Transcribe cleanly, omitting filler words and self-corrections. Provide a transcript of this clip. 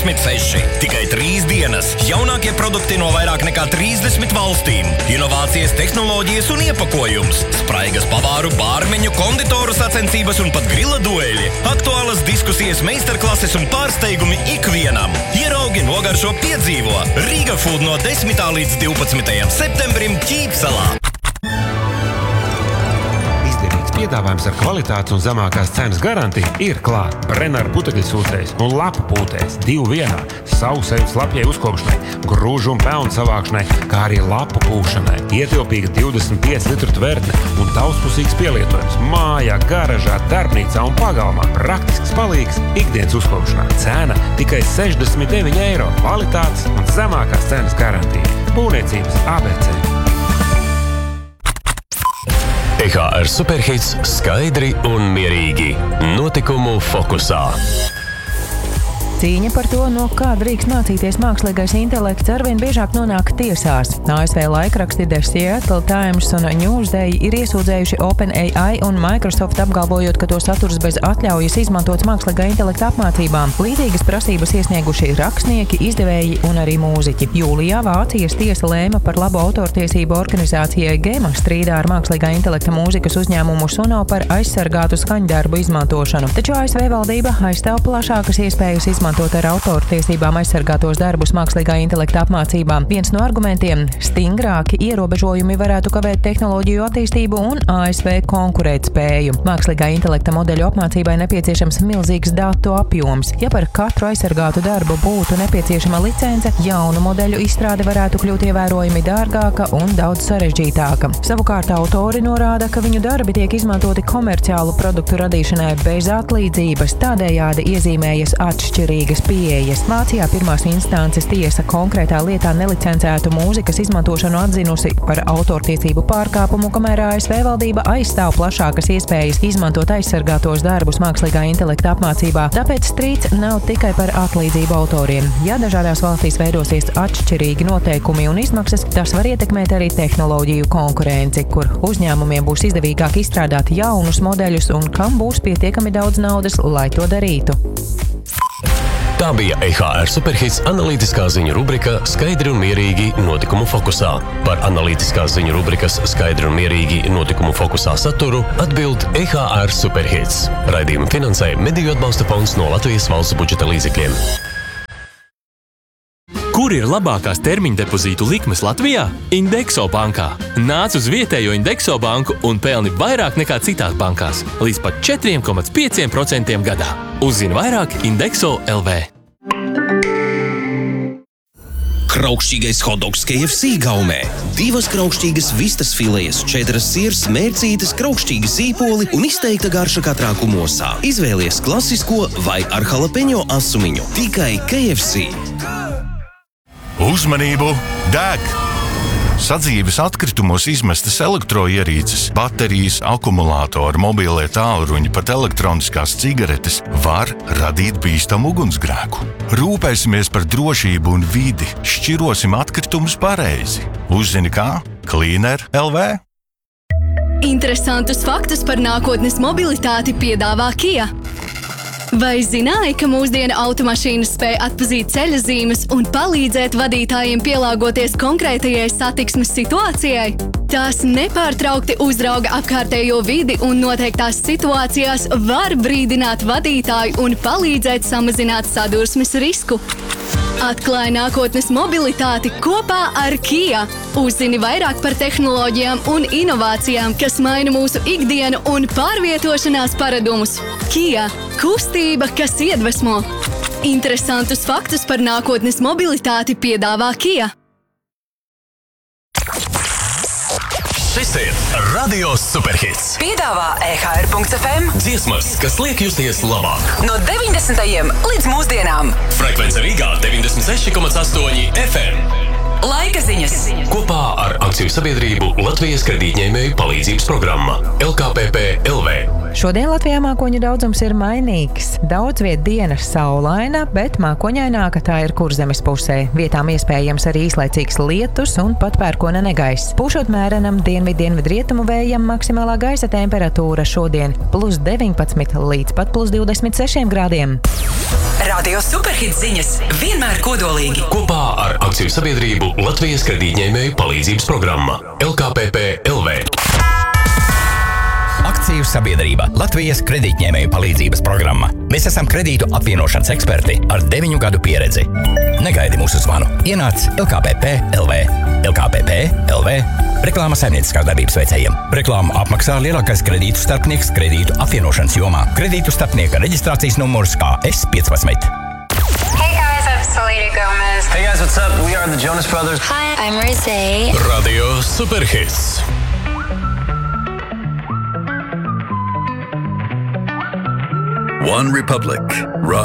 36. Tikai 3 dienas. Jaunākie produkti no vairāk nekā 30 valstīm. Inovācijas, tehnoloģijas un iepakojums. Spraigas pavāru, bārmeņu, konditoru sacensības un pat grila dueļi. Aktuālas diskusijas, meistarklases un pārsteigumi ikvienam. Ieraugi, nogaršo, piedzīvo. Riga Food no 10. līdz 12. septembrim Ķīpsalā. Piedāvājums ar kvalitātes un zemākās cenas garantiju ir klāt. Brenner putekļsūcējs un lapu pūtējs 2 vienā, sauseļu slapjai uzkopšanai, grūžu un pelnu savākšanai, kā arī lapu pūšanai. Ietilpīga 25 litru tvertne un daudzpusīgs pielietojums mājā, garažā, darbnīcā un pagalmā. Praktisks palīgs ikdienas uzkopšanā. Cena tikai 69 eiro. Kvalitātes un zemākās cenas garantija. Būvniecības ABC. EHR Superhits skaidri un mierīgi. Notikumu fokusā. Cīņa par to, no kā drīkst mācīties mākslīgais intelekts, arvien biežāk nonāk tiesās. ASV laikraksti The Seattle Times un Newsday ir iesūdzējuši OpenAI un Microsoft, apgalvojot, ka to saturs bez atļaujas izmantots mākslīgā intelekta apmācībām. Līdzīgas prasības iesnieguši rakstnieki, izdevēji un arī mūziķi. Jūlijā Vācijas tiesa lēma par labu autortiesību organizācijai Gema strīdā ar mākslīgā intelekta mūzikas uzņēmumu Suno par aizsargātu skaņdarbu izmantošanu. Taču ASV valdība aizstāv plašākas iespējas izmantot ar autortiesībām aizsargātos darbus mākslīgā intelekta apmācībām. Viens no argumentiem – stingrāki ierobežojumi varētu kavēt tehnoloģiju attīstību un ASV konkurētspēju. Mākslīgā intelekta modeļu apmācībai nepieciešams milzīgs datu apjoms. Ja par katru aizsargātu darbu būtu nepieciešama licence, jaunu modeļu izstrāde varētu kļūt ievērojami dārgāka un daudz sarežģītāka. Savukārt autori norāda, ka viņu darbi tiek izmantoti komerciālu produktu radīšanai bez atlīdzības, tādējādi iezīmējas atšķirīgas pieejas. Vācijā pirmās instances tiesa konkrētā lietā nelicencētu mūzikas izmantošanu atzinusi par autortiesību pārkāpumu, kamēr ASV valdība aizstāv plašākas iespējas izmantot aizsargātos darbus mākslīgā intelekta apmācībā. Tāpēc strīds nav tikai par atlīdzību autoriem. Ja dažādās valstīs veidosies atšķirīgi noteikumi un izmaksas, tas var ietekmēt arī tehnoloģiju konkurenci, kur uzņēmumiem būs izdevīgāk izstrādāt jaunus modeļus un kam būs pietiekami daudz naudas, lai to darītu. Tā bija EHR Superhits analītiskā ziņu rubrika Skaidri un mierīgi notikumu fokusā. Par analītiskās ziņu rubrikas Skaidri un mierīgi notikumu fokusā saturu atbild EHR Superhits. Raidījumu finansē Mediju atbalsta fonds no Latvijas valsts budžeta līdzekļiem. Kur ir labākās termiņa depozītu likmes Latvijā? Indexo bankā. Nāc uz vietējo Indexo banku un pelni vairāk nekā citās bankās. Līdz pat 4,5% gadā. Uzzini vairāk Indexo LV. Kraukšķīgais hotdogs KFC gaumē. 2 kraukšķīgas vistas filejas, 4 siers, mērcītes, kraukšķīgi sīpoli un izteikta garša katrā kumosā. Izvēlies klasisko vai ar jalapeņo asumiņu. Tikai KFC. Uzmanību! Deg! Sadzīves atkritumos izmestas elektroierīces, baterijas, akumulātori, mobilie tālruņi, pat elektroniskās cigaretes var radīt bīstamu ugunsgrēku. Rūpēsimies par drošību un vidi, šķirosim atkritumus pareizi. Uzzini kā? Cleaner LV. Interesantus faktus par nākotnes mobilitāti piedāvā Kia. Vai zināji, ka mūsdienu automašīnas spēj atpazīt ceļa zīmes un palīdzēt vadītājiem pielāgoties konkrētajai satiksmes situācijai? Tās nepārtraukti uzrauga apkārtējo vidi un noteiktās situācijās var brīdināt vadītāju un palīdzēt samazināt sadursmes risku. Atklāj nākotnes mobilitāti kopā ar Kia. Uzzini vairāk par tehnoloģijām un inovācijām, kas maina mūsu ikdienu un pārvietošanās paradumus. Kia – kustība, kas iedvesmo. Interesantus faktus par nākotnes mobilitāti piedāvā Kia. Šis ir Radio Superhits. Piedāvā EHR.FM Dziesmas, kas liek justies labāk. no 90. līdz mūsdienām. Frekvence Rīgā 96,8 FM. Laika ziņas. Kopā ar akciju sabiedrību Latvijas kredītņēmēju palīdzības programma LKPP LV. Šodien Latvijā mākoņu daudzums ir mainīgs. Daudz viet dienas saulaina, bet mākoņaināka tā ir Kurzemes pusē. Vietām iespējams arī īslaicīgs lietus un pat pērkona negaiss. Pūšot mērenam dienvidrietumu vējam, maksimālā gaisa temperatūra šodien +19 līdz pat +26 grādiem. Radio Superhits ziņas vienmēr kodolīgi. Kopā ar akciju sabiedrību Latvijas kredītņēmēju palīdzības programma LKPP LV. Akciju sabiedrība Latvijas kredītņēmēju palīdzības programma. Mēs esam kredītu apvienošanas eksperti ar 9 gadu pieredzi. Negaidi mūsu zvanu. Ienāc LKPP LV. LKPP LV. Reklāma saimnieciskās darbības veicējiem. Reklāmu apmaksā lielākais kredītu starpnieks kredītu apvienošanas jomā. Kredītu starpnieka reģistrācijas numurs KS15. Hey guys, I'm Selena Gomez. Hey guys, what's up? We are the Jonas Brothers. Hi, I'm Rizzy. Radio Superhits. One Republic, Run.